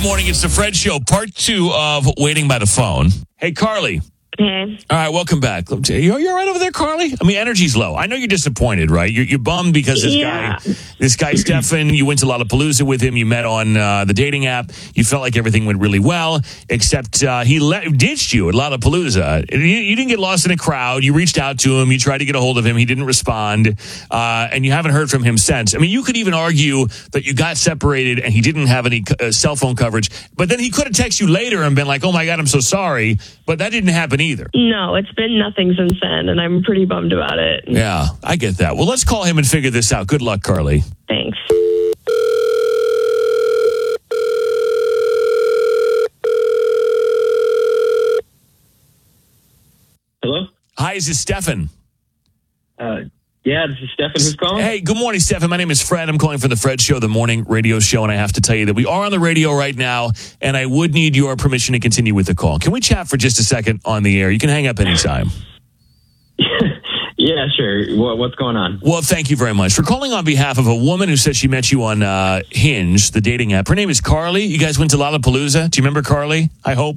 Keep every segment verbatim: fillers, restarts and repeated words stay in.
Good morning. It's the Fred Show, part two of Waiting by the Phone. Hey, Carly. Hey. All right, welcome back. You're, you're right over there, Carly? I mean, energy's low. I know you're disappointed, right? You're, you're bummed because this Yeah. guy, this guy, Stefan, you went to Lollapalooza with him. You met on uh, the dating app. You felt like everything went really well, except uh, he le- ditched you at Lollapalooza. You, you didn't get lost in a crowd. You reached out to him. You tried to get a hold of him. He didn't respond, uh, and you haven't heard from him since. I mean, you could even argue that you got separated and he didn't have any uh, cell phone coverage, but then he could have texted you later and been like, oh, my God, I'm so sorry, but that didn't happen either. No, it's been nothing since then, and I'm pretty bummed about it. Yeah, I get that. Well, let's call him and figure this out. Good luck, Carly. Thanks. Hello? Hi, is this Stefan? Uh, yeah, this is Stefan. Who's calling? Hey, good morning, Stefan. My name is Fred. I'm calling from the Fred Show, the morning radio show, and I have to tell you that we are on the radio right now, and I would need your permission to continue with the call. Can we chat for just a second on the air? You can hang up anytime. Yeah, sure. What, what's going on? Well, thank you very much for calling on behalf of a woman who said she met you on uh, Hinge, the dating app. Her name is Carly. You guys went to Lollapalooza. Do you remember Carly? I hope.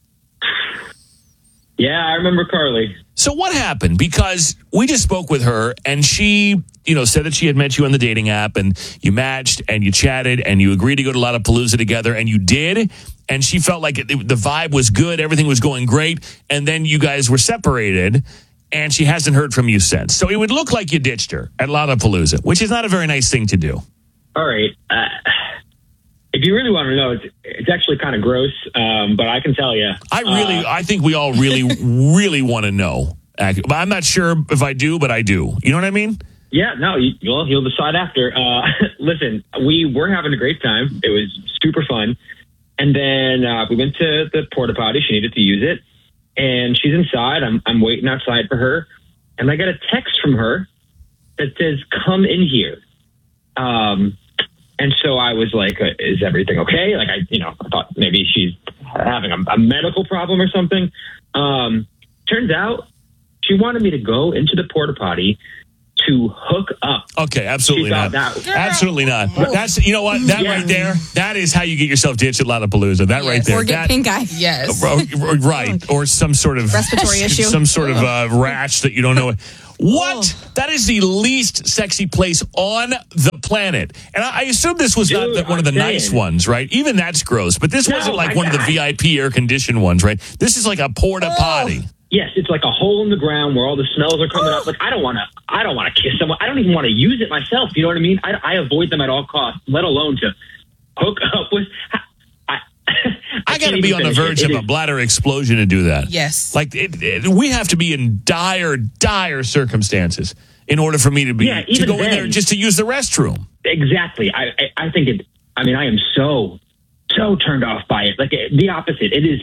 Yeah, I remember Carly. So what happened? Because we just spoke with her, and she, you know, said that she had met you on the dating app, and you matched, and you chatted, and you agreed to go to Lollapalooza together, and you did. And she felt like it, the vibe was good, everything was going great, and then you guys were separated, and she hasn't heard from you since. So it would look like you ditched her at Lollapalooza, which is not a very nice thing to do. All right. Uh, if you really want to know, it's, it's actually kind of gross, um, but I can tell you. I really, uh, I think we all really, really want to know. But I'm not sure if I do, but I do. You know what I mean? Yeah, no, you, well, you'll decide after. Uh, listen, we were having a great time. It was super fun. And then uh, we went to the porta potty. She needed to use it. And she's inside. I'm, I'm waiting outside for her. And I get a text from her that says, come in here. Um, and so I was like, uh, is everything okay? Like, I, you know, I thought maybe she's having a, a medical problem or something. Um, turns out she wanted me to go into the porta potty to hook up. Okay, absolutely She not. thought that- Absolutely not. That's, you know what? That Yeah. right there, that is how you get yourself ditched at Lollapalooza. That right there. Or get that, pink eye. Yes. Ro- ro- Right. Or some sort of Respiratory issue. Some sort of uh, rash that you don't know. What? That is the least sexy place on the planet. And I, I assume this was not Dude, the, one of the I'm nice saying. ones, right? Even that's gross. But this No, wasn't like I- one of the I- V I P air-conditioned ones, right? This is like a porta potty. Yes, it's like a hole in the ground where all the smells are coming up. Like, I don't want to, I don't want to kiss someone. I don't even want to use it myself. You know what I mean? I, I avoid them at all costs, let alone to hook up with. I, I, I got to be on the verge of a bladder explosion to do that. Yes. Like, it, it, we have to be in dire, dire circumstances in order for me to be Yeah, to even go in there then. just to use the restroom. Exactly. I, I, I think it, I mean, I am so, so turned off by it. Like, the opposite. It is,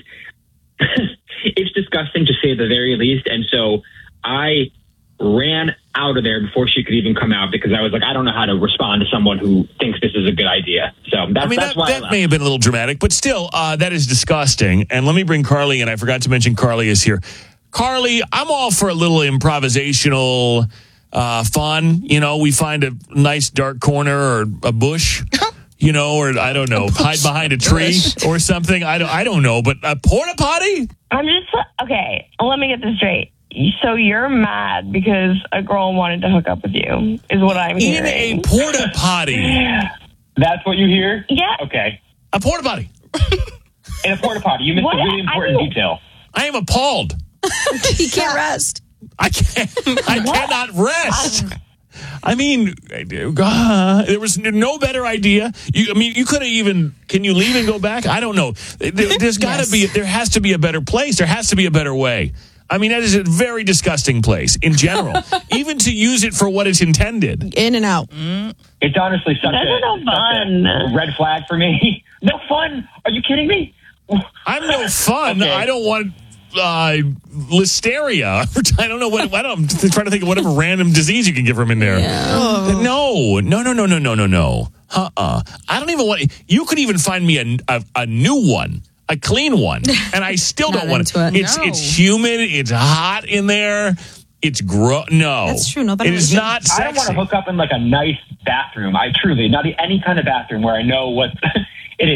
it's disgusting to say the very least. And so I ran out of there before she could even come out because I was like, I don't know how to respond to someone who thinks this is a good idea. So that's, I mean, that's that, why I that left. may have been a little dramatic, but still, uh, that is disgusting. And let me bring Carly in. I forgot to mention Carly is here. Carly, I'm all for a little improvisational uh, fun. You know, we find a nice dark corner or a bush. You know, or I don't know, hide behind a tree or something. I don't, I don't know, but a porta potty? I'm just, okay, let me get this straight. So you're mad because a girl wanted to hook up with you, is what I'm In hearing. a porta potty. That's what you hear? Yeah. Okay. A porta potty. In a porta potty, you missed What? a really important I mean- detail. I am appalled. He can't rest. I can't, I cannot rest. I mean, uh, there was no better idea. You, I mean, you could have even, can you leave and go back? I don't know. There, there's got to Yes. be, there has to be a better place. There has to be a better way. I mean, that is a very disgusting place in general, even to use it for what it's intended. In and out. It's honestly such, That's a, no such fun. a red flag for me. No fun. Are you kidding me? I'm no fun. Okay. I don't want uh, listeria. I don't know what, I don't, I'm trying to think of whatever random disease you can get from in there. Yeah. No, no, no, no, no, no, no, no. Uh-uh. I don't even want, you could even find me a, a, a new one. A clean one, and I still Not don't want into it. it. It's No. it's humid. It's hot in there. It's gross. No, That's true. Nobody It is likes it. not I don't want sexy. to hook up in like a nice bathroom. I truly, not any kind of bathroom where I know what it is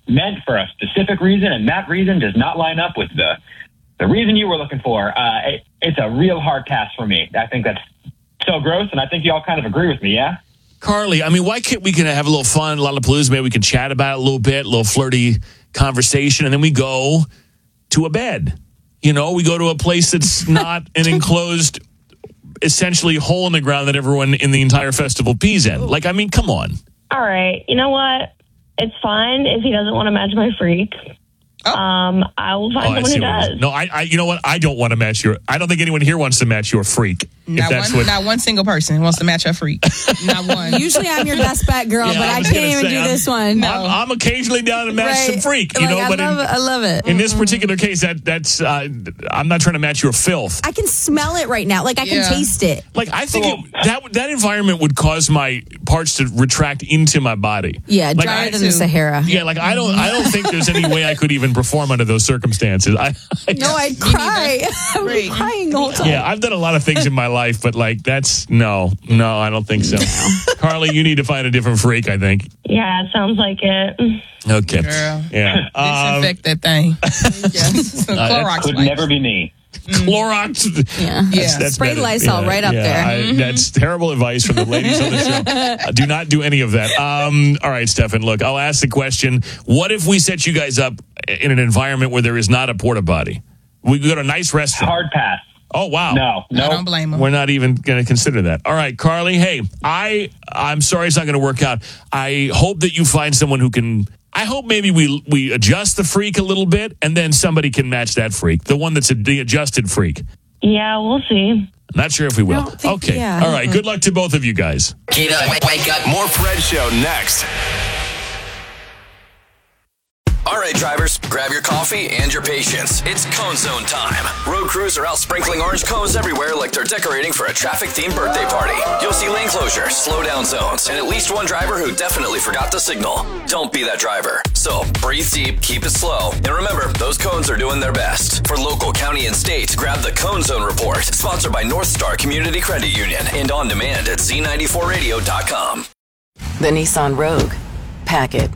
meant for a specific reason, and that reason does not line up with the the reason you were looking for, uh, it, it's a real hard pass for me. I think that's so gross, and I think you all kind of agree with me, yeah? Carly, I mean, why can't we can have a little fun, Lollapalooza? Maybe we can chat about it a little bit, a little flirty conversation, and then we go to a bed. You know, we go to a place that's not an enclosed, essentially hole in the ground that everyone in the entire festival pees in. Like, I mean, come on. All right. You know what? It's fine if he doesn't want to match my freak. Oh. Um, I will find Oh, I someone who see what it does. is. No, I, I, you know what? I don't want to match your. I don't think anyone here wants to match your freak. If Not that's one, what. not one single person wants to match her freak. Not one. Usually I'm your best bet, girl, Yeah, but I I was can't gonna even say, do I'm- this one. I'm, I'm occasionally down to match Right. some freak, you Like, know. I But love in, it. I love it. in this particular case, that that's uh, I'm not trying to match your filth. I can smell it right now. Like I Yeah. can taste it. Like I think it, that that environment would cause my parts to retract into my body. Yeah, Like, drier I- than the Sahara. Yeah, like I don't I don't think there's any way I could even perform under those circumstances. I, I No, I'd cry. I would be Right. crying the whole time. yeah, I've done a lot of things in my life, but like that's no, no, I don't think so. Carly, you need to find a different freak. I think. Yeah, it sounds like it. Girl. Okay. Yeah. Um, Disinfect that thing. Yes. Clorox Could wipes. never be me. Clorox. Yeah. Yeah. Spray better. Lysol right up there. I, that's terrible advice from the ladies on the show. Uh, do not do any of that. Um, all right, Stefan, look, I'll ask the question. What if we set you guys up in an environment where there is not a porta potty? We go to a nice restaurant. Hard pass. Oh, wow. No, I no. don't blame him. We're not even going to consider that. All right, Carly. Hey, I I'm sorry it's not going to work out. I hope that you find someone who can. I hope maybe we we adjust the freak a little bit, and then somebody can match that freak, the one that's a, the adjusted freak. Yeah, we'll see. Not sure if we will. I don't think- Okay. yeah. All right. Good luck to both of you guys. Get up, wake, wake up. More Fred Show next. All right, drivers, grab your coffee and your patience. It's Cone Zone time. Road crews are out sprinkling orange cones everywhere like they're decorating for a traffic-themed birthday party. You'll see lane closures, slow down zones, and at least one driver who definitely forgot the signal. Don't be that driver. So breathe deep, keep it slow, and remember, those cones are doing their best. For local, county, and state, grab the Cone Zone Report, sponsored by North Star Community Credit Union, and on demand at Z ninety-four radio dot com. The Nissan Rogue. Pack it.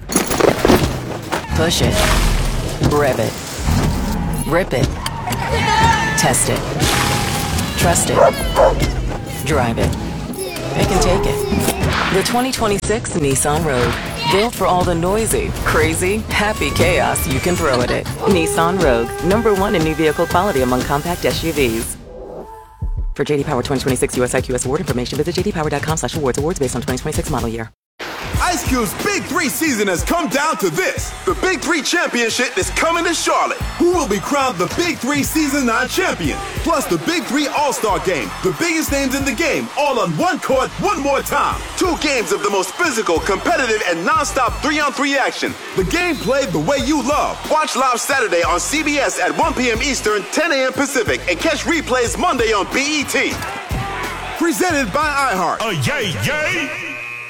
Push it. Rev it. Rip it. Test it. Trust it. Drive it. Pick and take it. The twenty twenty-six Nissan Rogue. Built for all the noisy, crazy, happy chaos you can throw at it. Nissan Rogue. Number one in new vehicle quality among compact S U Vs. For J D Power twenty twenty-six U S I Q S award information, visit j d power dot com slash awards. Awards based on twenty twenty-six model year. Ice Cube's Big Three season has come down to this. The Big Three Championship is coming to Charlotte. Who will be crowned the Big Three Season nine champion? Plus the Big Three All-Star Game. The biggest names in the game, all on one court, one more time. Two games of the most physical, competitive, and non-stop three-on-three action. The game played the way you love. Watch live Saturday on C B S at one p.m. Eastern, ten a.m. Pacific, and catch replays Monday on B E T. Presented by iHeart. Oh, yay, yay!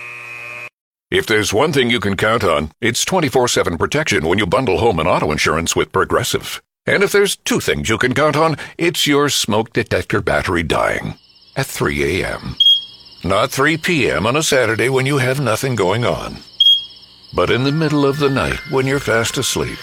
If there's one thing you can count on, it's twenty-four seven protection when you bundle home and auto insurance with Progressive. And if there's two things you can count on, it's your smoke detector battery dying at three a.m. Not three p.m. on a Saturday when you have nothing going on, but in the middle of the night when you're fast asleep.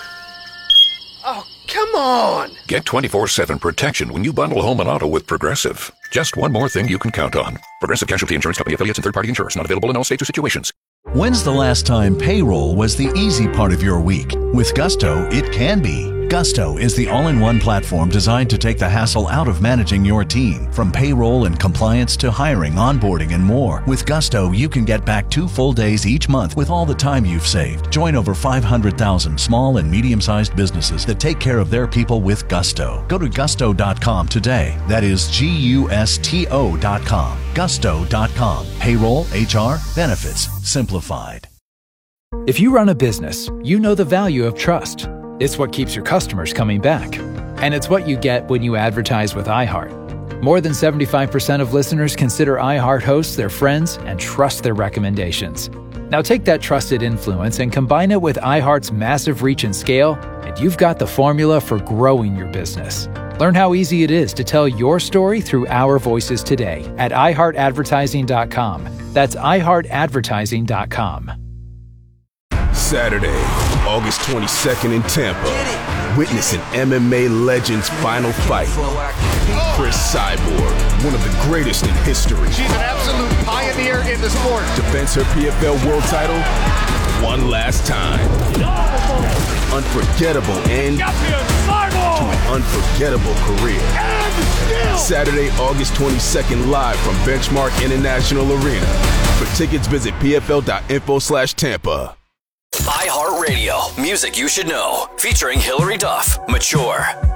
Oh, come on! Get twenty-four seven protection when you bundle home and auto with Progressive. Just one more thing you can count on. Progressive Casualty Insurance Company affiliates and third-party insurers. Not available in all states or situations. When's the last time payroll was the easy part of your week? With Gusto, it can be. Gusto is the all-in-one platform designed to take the hassle out of managing your team. From payroll and compliance to hiring, onboarding, and more. With Gusto, you can get back two full days each month with all the time you've saved. Join over five hundred thousand small and medium-sized businesses that take care of their people with Gusto. Go to gusto dot com today. That is G U S T O dot com. gusto dot com. Payroll, H R, benefits, simplified. If you run a business, you know the value of trust. It's what keeps your customers coming back. And it's what you get when you advertise with iHeart. More than seventy-five percent of listeners consider iHeart hosts their friends and trust their recommendations. Now take that trusted influence and combine it with iHeart's massive reach and scale, and you've got the formula for growing your business. Learn how easy it is to tell your story through our voices today at i heart advertising dot com. That's i heart advertising dot com. Saturday, August twenty-second in Tampa. Witness an M M A legend's final fight. Chris Cyborg, one of the greatest in history. She's an absolute pioneer in the sport. Defends her P F L world title one last time. Unforgettable end to an unforgettable career. Saturday, August twenty-second, live from Benchmark International Arena. For tickets, visit pfl.info slash Tampa. iHeartRadio, music you should know, featuring Hillary Duff, Mature.